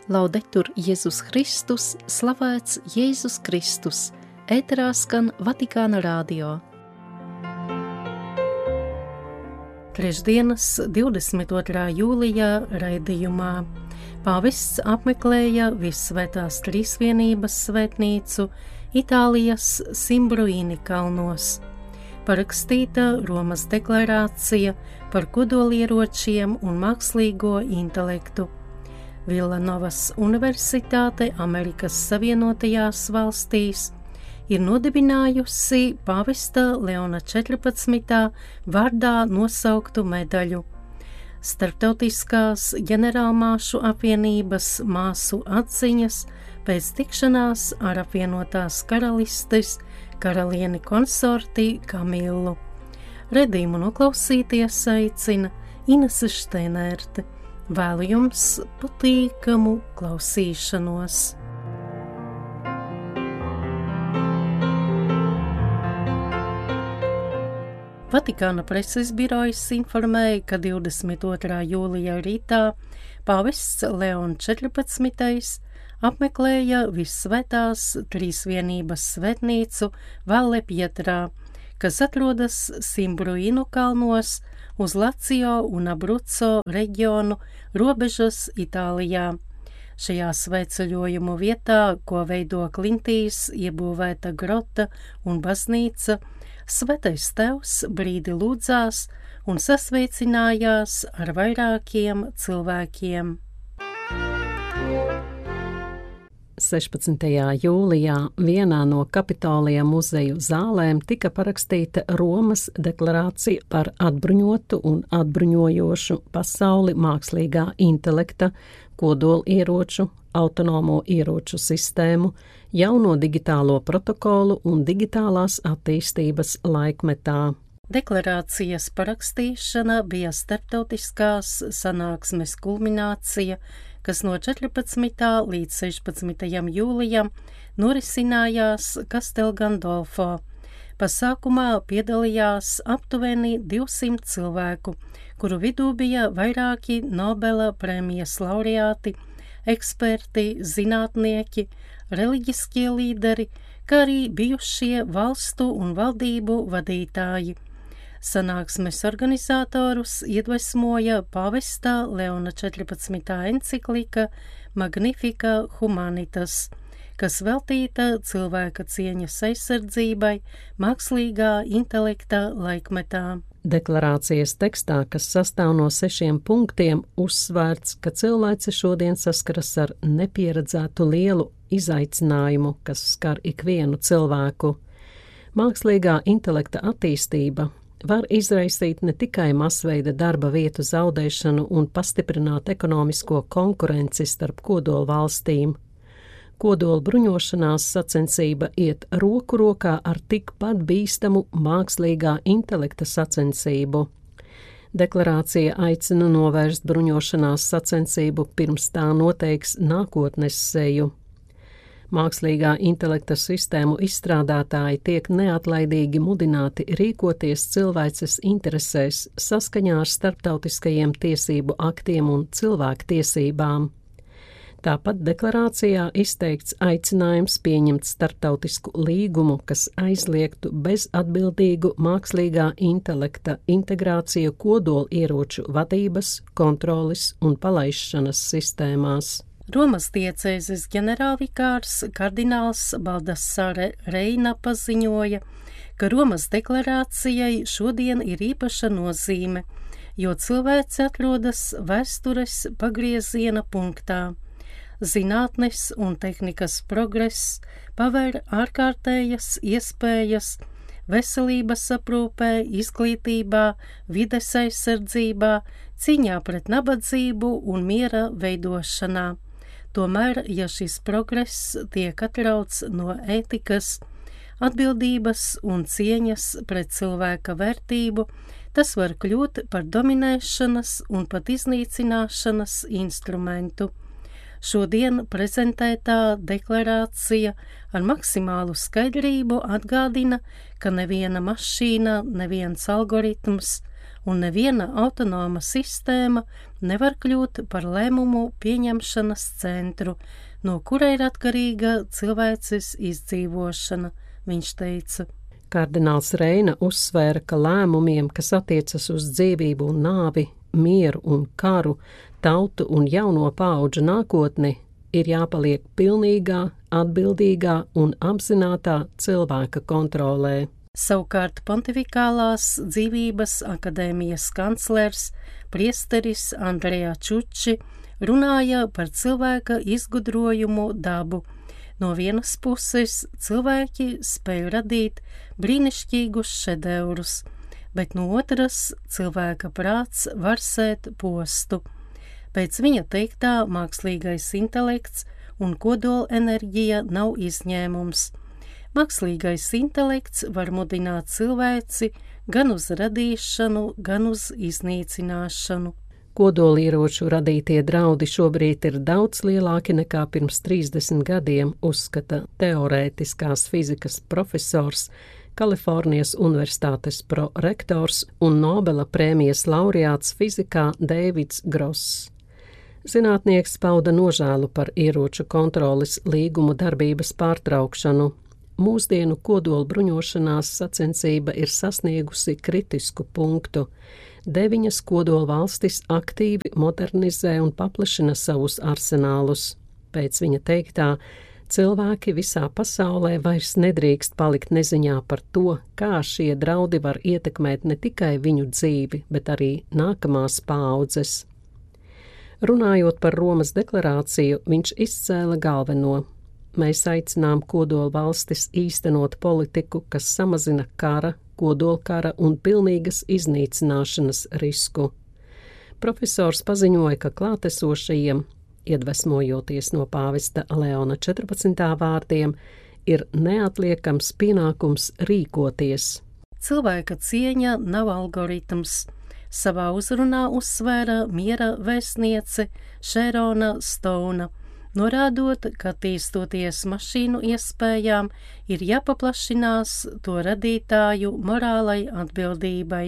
Laudetur Jēzus Kristus, slavēts Jēzus Kristus, ēterā skan Vatikāna radio. Trešdienas 22. jūlijā raidījumā pāvests apmeklēja Vissvētās Trīsvienības svētnīcu Itālijas Simbruīni kalnos. Parakstīta Romas deklarācija par kodolieročiem un mākslīgo intelektu. Villanovas Universitāte Amerikas Savienotajās valstīs ir nodibinājusi pāvesta Leona 14. vārdā nosauktu medaļu. Starptautiskās ģenerālmāšu apvienības māsu atziņas pēc tikšanās ar apvienotās karalistes karalieni konsorti Kamilu. Redījumu noklausīties aicina Inese Šteinerte. Vēlu jums patīkamu klausīšanos. Vatikāna preses birojas informēja, ka 22. jūlijā rītā pāvests Leon 14. apmeklēja Vissvētās Trīsvienības svētnīcu Valle Pietrā, kas atrodas Simbruīnu kalnos uz Lazio un Abruzzo reģionu robežas Itālijā. Šajā svētceļojumu vietā, ko veido klintīs, iebūvēta grota un baznīca, Svētais Tevs brīdi lūdzās un sasveicinājās ar vairākiem cilvēkiem. 16. jūlijā vienā no Kapitolija muzeju zālēm tika parakstīta Romas deklarācija par atbruņotu un atbruņojošu pasauli mākslīgā intelekta, kodolieroču, autonomo ieroču sistēmu, jauno digitālo protokolu un digitālās attīstības laikmetā. Deklarācijas parakstīšana bija starptautiskās sanāksmes kulminācija, kas no 14. līdz 16. jūlijam norisinājās Castel Gandolfo. Pasākumā piedalījās aptuveni 200 cilvēku, kuru vidū bija vairāki Nobela prēmijas laureāti, eksperti, zinātnieki, reliģiskie līderi, kā arī bijušie valstu un valdību vadītāji. Sanāksmes organizatorus iedvesmoja pāvesta Leona 14. enciklika Magnifica Humanitas, kas veltīta cilvēka cieņas aizsardzībai mākslīgā intelekta laikmetā. Deklarācijas tekstā, kas sastāv no 6 punktiem, uzsvērts, ka cilvēce šodien saskaras ar nepieredzētu lielu izaicinājumu, kas skar ikvienu cilvēku. Mākslīgā intelekta attīstība var izraisīt ne tikai masveida darba vietu zaudēšanu un pastiprināt ekonomisko konkurenci starp kodolu valstīm. Kodola bruņošanās sacensība iet roku rokā ar tikpat bīstamu mākslīgā intelekta sacensību. Deklarācija aicina novērst bruņošanās sacensību, pirms tā noteiks nākotnes seju. Mākslīgā intelekta sistēmu izstrādātāji tiek neatlaidīgi mudināti rīkoties cilvēces interesēs saskaņā ar starptautiskajiem tiesību aktiem un cilvēktiesībām. Tāpat deklarācijā izteikts aicinājums pieņemt starptautisku līgumu, kas aizliegtu bezatbildīgu mākslīgā intelekta integrāciju kodolieroču vadības, kontroles un palaišanas sistēmās. Romas diecēzes ģenerālvikārs kardināls Baldassare Reina paziņoja, ka Romas deklarācijai šodien ir īpaša nozīme, jo cilvēce atrodas vēstures pagrieziena punktā. Zinātnes un tehnikas progress paver ārkārtējas iespējas veselības aprūpē, izglītībā, vides aizsardzībā, cīņā pret nabadzību un miera veidošanā. Tomēr, ja šis progress tiek atrauts no ētikas, atbildības un cieņas pret cilvēka vērtību, tas var kļūt par dominēšanas un pat iznīcināšanas instrumentu. Šodien prezentētā deklarācija ar maksimālu skaidrību atgādina, ka neviena mašīna, neviens algoritms un neviena autonoma sistēma nevar kļūt par lēmumu pieņemšanas centru, no kura ir atkarīga cilvēces izdzīvošana, viņš teica. Kardināls Reina uzsvēra, ka lēmumiem, kas attiecas uz dzīvību un nāvi, mieru un karu, tautu un jauno paudžu nākotni, ir jāpaliek pilnīgā, atbildīgā un apzinātā cilvēka kontrolē. Savukārt Pontifikālās dzīvības akadēmijas kanclers, priesteris Andrea Čuči, runāja par cilvēka izgudrojumu dabu. No vienas puses cilvēki spēj radīt brīnišķīgus šedevrus, bet no otras cilvēka prāts var sēt postu. Pēc viņa teiktā mākslīgais intelekts un kodola enerģija nav izņēmums. Mākslīgais intelekts var mudināt cilvēci gan uz radīšanu, gan uz iznīcināšanu. Kodolieroču radītie draudi šobrīd ir daudz lielāki nekā pirms 30 gadiem, uzskata teorētiskās fizikas profesors, Kalifornijas Universitātes prorektors un Nobela prēmijas laureāts fizikā Deivids Gross. Zinātnieks pauda nožēlu par ieroču kontroles līgumu darbības pārtraukšanu. Mūsdienu kodola bruņošanās sacensība ir sasniegusi kritisku punktu. 9 kodola valstis aktīvi modernizē un paplašina savus arsenālus. Pēc viņa teiktā, cilvēki visā pasaulē vairs nedrīkst palikt neziņā par to, kā šie draudi var ietekmēt ne tikai viņu dzīvi, bet arī nākamās paaudzes. Runājot par Romas deklarāciju, viņš izcēla galveno. Mēs aicinām kodola valstis īstenot politiku, kas samazina kara, kodolkara un pilnīgas iznīcināšanas risku. Profesors paziņoja, ka klātesošajiem, iedvesmojoties no pāvesta Leona 14. vārdiem, ir neatliekams pienākums rīkoties. Cilvēka cieņa nav algoritms. Savā uzrunā uzsvēra miera vēstniece Šērona Stouna, norādot, ka attīstoties mašīnu iespējām, ir jāpaplašinās to radītāju morālai atbildībai.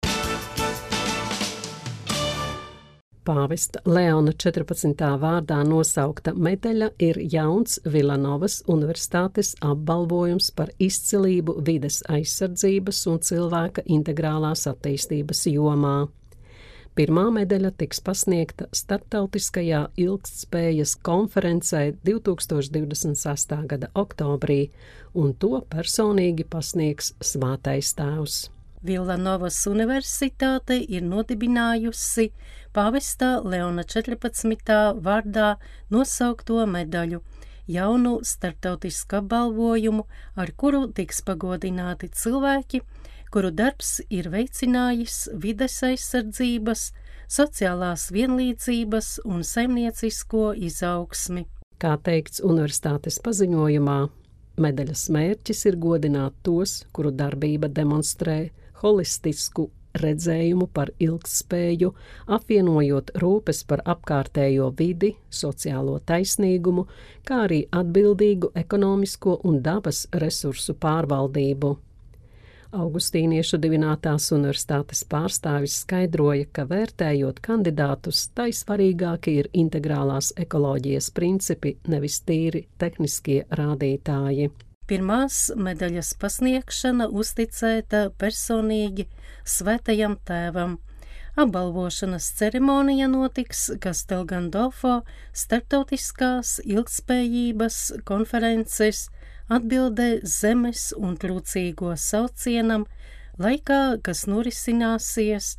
Pāvesta Leona 14. vārdā nosaukta medaļa ir jauns Vilanovas Universitātes apbalvojums par izcilību vides aizsardzības un cilvēka integrālās attīstības jomā. Pirmā medaļa tiks pasniegta Starptautiskajā ilgtspējas konferencē 2026. gada oktobrī, un to personīgi pasniegs Svētais Tēvs. Vilanovas Universitāte ir nodibinājusi pāvesta Leona 14. vārdā nosaukto medaļu, jaunu starptautisku apbalvojumu, ar kuru tiks pagodināti cilvēki, kuru darbs ir veicinājis vides aizsardzības, sociālās vienlīdzības un saimniecisko izaugsmi. Kā teikts universitātes paziņojumā, medaļas mērķis ir godināt tos, kuru darbība demonstrē holistisku redzējumu par ilgtspēju, apvienojot rūpes par apkārtējo vidi, sociālo taisnīgumu, kā arī atbildīgu ekonomisko un dabas resursu pārvaldību. Augustīniešu dibinātās universitātes pārstāvis skaidroja, ka vērtējot kandidātus, tai svarīgāki ir integrālās ekoloģijas principi, nevis tīri tehniskie rādītāji. Pirmās medaļas pasniegšana uzticēta personīgi Svētajam Tēvam. Apbalvošanas ceremonija notiks Castel Gandolfo starptautiskās ilgtspējības konferences atbildē zemes un trūcīgo saucienam laikā, kas norisināsies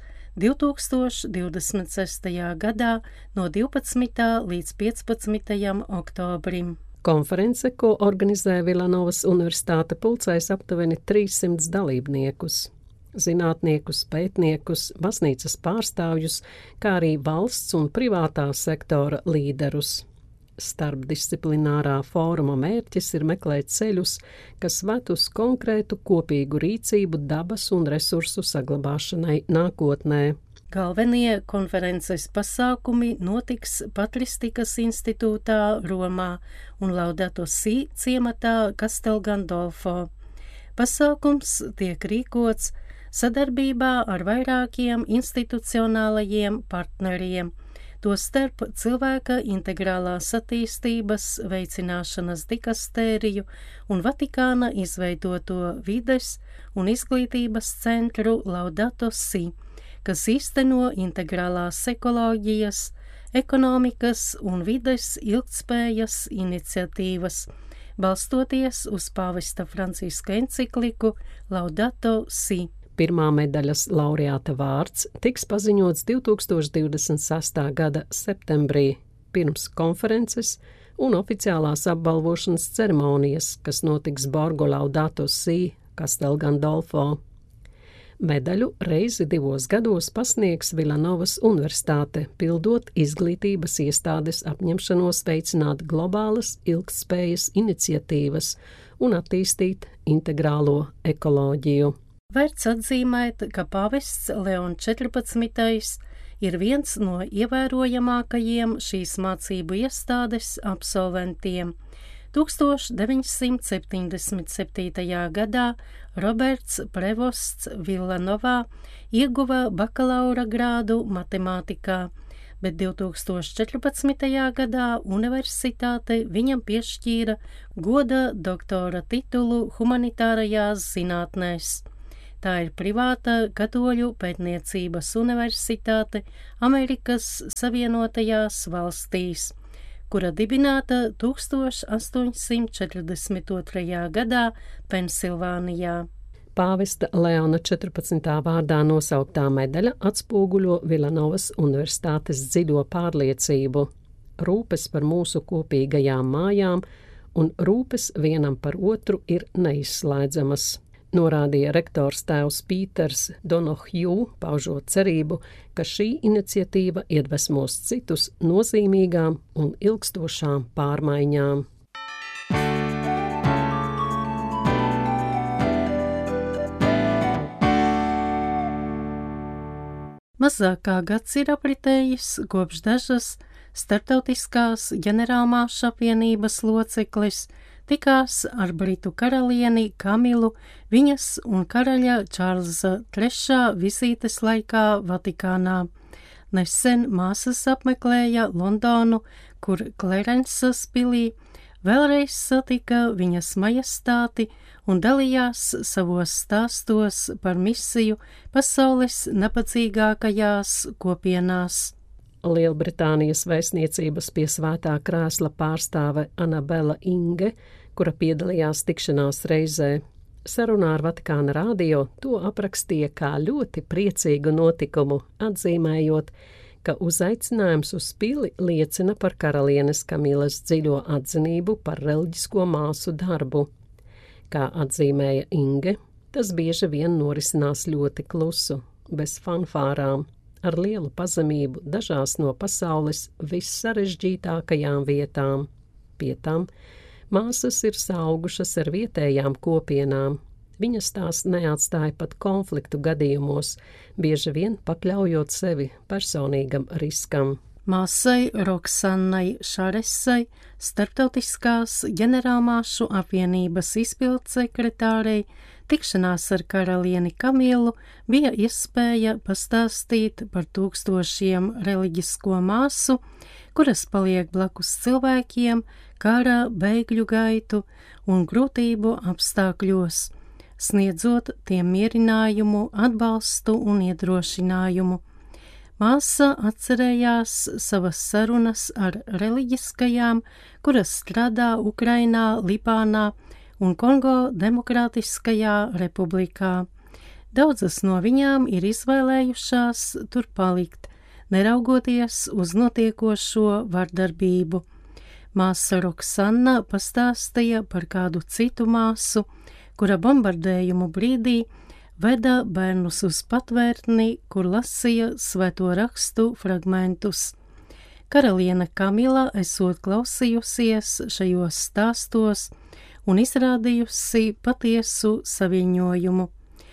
2026. gadā no 12. līdz 15. oktobrim. Konference, ko organizē Vilanovas Universitāte, pulcēs aptuveni 300 dalībniekus. Zinātniekus, pētniekus, baznīcas pārstāvjus, kā arī valsts un privātā sektora līderus. Starpdisciplinārā fóruma mērķis ir meklēt ceļus, kas ved uz konkrētu kopīgu rīcību dabas un resursu saglabāšanai nākotnē. Galvenie konferences pasākumi notiks Patristikas institūtā Romā un Laudato Si ciematā Castel Gandolfo. Pasākums tiek rīkots sadarbībā ar vairākiem institucionālajiem partneriem, tostarp cilvēka integrālās attīstības veicināšanas dikastēriju un Vatikāna izveidoto vides un izglītības centru Laudato Si, kas īsteno integrālās ekoloģijas, ekonomikas un vides ilgtspējas iniciatīvas, balstoties uz pāvesta Franciska encikliku Laudato Si. Pirmā medaļas laureāta vārds tiks paziņots 2026. gada septembrī pirms konferences un oficiālās apbalvošanas ceremonijas, kas notiks Borgo Laudato Si, Castel Gandolfo. Medaļu reizi 2 gados pasniegs Vilanovas universitāte, pildot izglītības iestādes apņemšanos veicināt globālas ilgtspējas iniciatīvas un attīstīt integrālo ekoloģiju. Vērts atzīmēt, ka pāvests Leons 14. ir viens no ievērojamākajiem šīs mācību iestādes absolventiem. 1977. gadā Roberts Prevosts Villanovā ieguva bakalaura grādu matemātikā, bet 2014. gadā universitāte viņam piešķīra goda doktora titulu humanitārajās zinātnēs. Tā ir privāta katoļu pētniecības universitāte Amerikas Savienotajās valstīs, kura dibināta 1842. gadā Pensilvānijā. Pāvesta Leona 14. vārdā nosauktā medaļa atspoguļo Vilanovas universitātes dziļo pārliecību, rūpes par mūsu kopīgajām mājām un rūpes vienam par otru ir neizslēdzamas, norādīja rektors tēvs Pīters Donohju, paužot cerību, ka šī iniciatīva iedvesmos citus nozīmīgām un ilgstošām pārmaiņām. Mazākā gads ir apritējis, kopš dažas starptautiskās ģenerālmāšu apvienības loceklis tikās ar Britu karalieni Kamilu viņas un karaļa Čārlza III vizītes laikā Vatikānā. Nesen māsas apmeklēja Londonu, kur Klerensas pilī vēlreiz satika viņas majestāti un dalījās savos stāstos par misiju pasaules nabadzīgākajās kopienās. Lielbritānijas vēstniecības pie Svētā krēsla pārstāve Anabela Inge, kura piedalījās tikšanās reizē, sarunā ar Vatikāna radio to aprakstīja kā ļoti priecīgu notikumu, atzīmējot, ka uzaicinājums uz pili liecina par karalienes Kamilas dziļo atzinību par reliģisko māsu darbu. Kā atzīmēja Inge, tas bieži vien norisinās ļoti klusu, bez fanfārām, ar lielu pazemību dažās no pasaules vissarežģītākajām vietām. Pie tam māsas ir saugušas ar vietējām kopienām. Viņas tās neatstāja pat konfliktu gadījumos, bieži vien pakļaujot sevi personīgam riskam. Māsai Roksannai Šaresai, starptautiskās ģenerālmāšu apvienības izpildsekretārei, tikšanās ar karalieni Kamilu bija iespēja pastāstīt par tūkstošiem reliģisko māsu, kuras paliek blakus cilvēkiem kara, bēgļu gaitu un grūtību apstākļos, sniedzot tiem mierinājumu, atbalstu un iedrošinājumu. Māsa atcerējās savas sarunas ar reliģiskajām, kuras strādā Ukrainā, Libānā un Kongo Demokrātiskajā republikā. Daudzas no viņām ir izvēlējušās tur palikt, neraugoties uz notiekošo vardarbību. Māsa Roksanna pastāstīja par kādu citu māsu, kura bombardējumu brīdī veda bērnus uz patvērtni, kur lasīja svēto rakstu fragmentus. Karaliene Kamila esot klausījusies šajos stāstos un izrādījusi patiesu saviņojumu.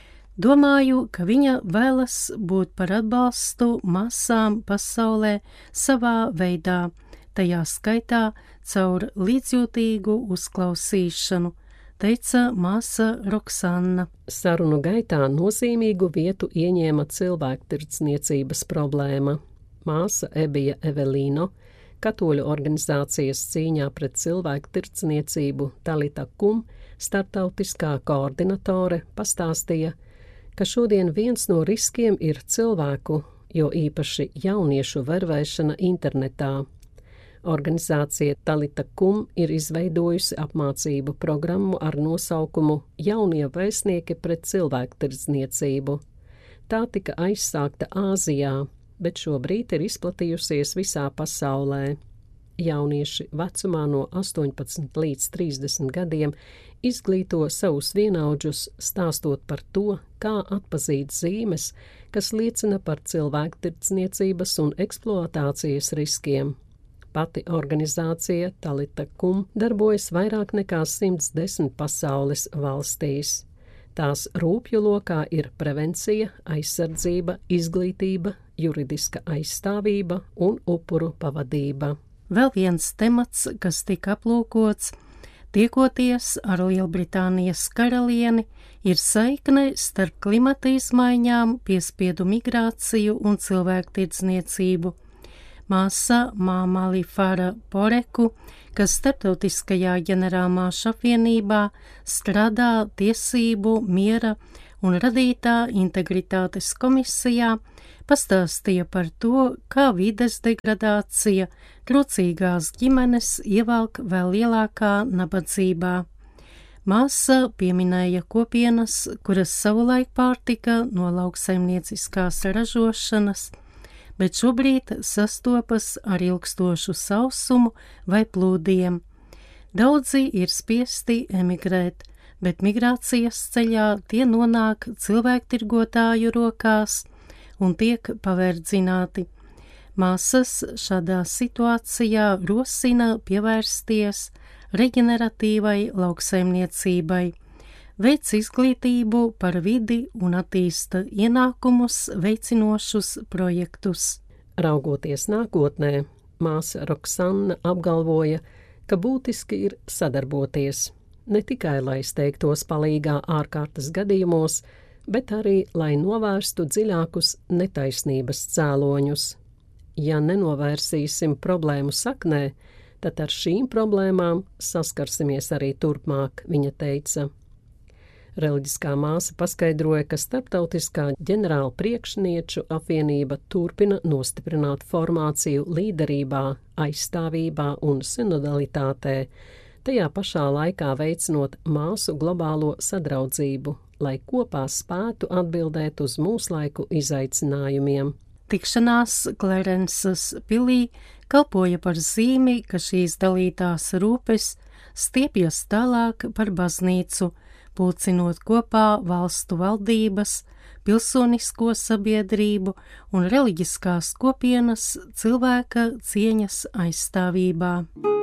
Domāju, ka viņa vēlas būt par atbalstu masām pasaulē savā veidā, tajā skaitā caur līdzjūtīgu uzklausīšanu. teica māsa Roksana. Sarunu gaitā nozīmīgu vietu ieņēma cilvēktirdzniecības problēma. Māsa Ebija Evelīno, katoļu organizācijas cīņā pret cilvēktirdzniecību Talita Kum starptautiskā koordinatore, pastāstīja, ka šodien viens no riskiem ir cilvēku, jo īpaši jauniešu vervēšana internetā. Organizācija Talita Kum ir izveidojusi apmācību programmu ar nosaukumu Jaunie vēstnieki pret cilvēktirdzniecību. Tā tika aizsākta Āzijā, bet šobrīd ir izplatījusies visā pasaulē. Jaunieši vecumā no 18 līdz 30 gadiem izglīto savus vienaudžus, stāstot par to, kā atpazīt zīmes, kas liecina par cilvēktirdzniecības un eksploatācijas riskiem. Pati organizācija Talita Kum darbojas vairāk nekā 110 pasaules valstīs. Tās rūpju lokā ir prevencija, aizsardzība, izglītība, juridiska aizstāvība un upuru pavadība. Vēl viens temats, kas tika aplūkots, tiekoties ar Lielbritānijas karalieni, ir saikne starp klimata izmaiņām, piespiedu migrāciju un cilvēktirdzniecību. Māsa Māmali Fara Poreku, kas Starptautiskajā ģenerālmāšu apvienībā strādā tiesību, miera un radītā integritātes komisijā, pastāstīja par to, kā vides degradācija, trūcīgās ģimenes ievelk vēl lielākā nabadzībā. Māsa pieminēja kopienas, kuras savulaik pārtika no lauksaimnieciskās ražošanas, bet šobrīd sastopas ar ilgstošu sausumu vai plūdiem. Daudzi ir spiesti emigrēt, bet migrācijas ceļā tie nonāk cilvēktirgotāju rokās un tiek paverdzināti. Māsas šādā situācijā rosina pievērsties reģeneratīvai lauksaimniecībai, veic izglītību par vidi un attīsta ienākumus veicinošus projektus. Raugoties nākotnē, māsa Roksana apgalvoja, ka būtiski ir sadarboties, ne tikai lai steigtos palīgā ārkārtas gadījumos, bet arī lai novērstu dziļākus netaisnības cēloņus. Ja nenovērsīsim problēmu saknē, tad ar šīm problēmām saskarsimies arī turpmāk, viņa teica. Reliģiskā māsa paskaidroja, ka Starptautiskā ģenerāla priekšnieču apvienība turpina nostiprināt formāciju līderībā, aizstāvībā un sinodalitātē, tajā pašā laikā veicinot māsu globālo sadraudzību, lai kopā spētu atbildēt uz mūslaiku izaicinājumiem. Tikšanās Klerensas pilī kalpoja par zīmi, ka šīs dalītās rūpes stiepjas tālāk par baznīcu, pulcinot kopā valstu valdības, pilsonisko sabiedrību un reliģiskās kopienas cilvēka cieņas aizstāvībā.